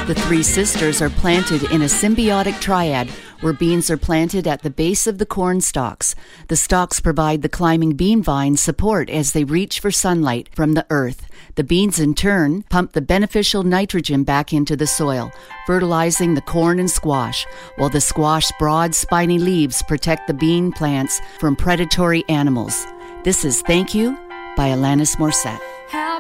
The three sisters are planted in a symbiotic triad where beans are planted at the base of the corn stalks. The stalks provide the climbing bean vines support as they reach for sunlight from the earth. The beans, in turn, pump the beneficial nitrogen back into the soil, fertilizing the corn and squash, while the squash's broad, spiny leaves protect the bean plants from predatory animals. This is Thank You by Alanis Morissette.